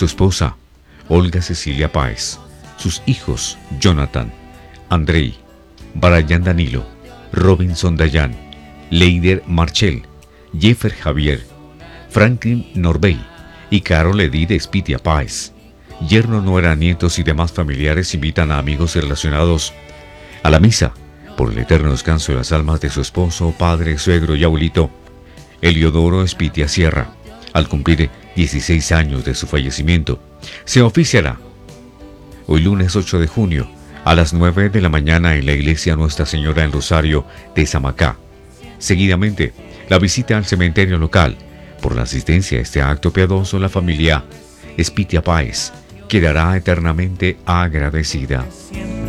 su esposa, Olga Cecilia Páez, sus hijos, Jonathan, Andrei, Brian Danilo, Robinson Dayan, Leider Marchel, Jeffer Javier, Franklin Norbey y Carol Edith Espitia Páez. Yerno, nuera, nietos y demás familiares invitan a amigos y relacionados a la misa por el eterno descanso de las almas de su esposo, padre, suegro y abuelito, Eliodoro Espitia Sierra, al cumplir 16 años de su fallecimiento. Se oficiará hoy lunes 8 de junio a las 9 de la mañana en la iglesia Nuestra Señora del Rosario de Samacá. Seguidamente, la visita al cementerio local. Por la asistencia a este acto piadoso, la familia Espitia Páez quedará eternamente agradecida.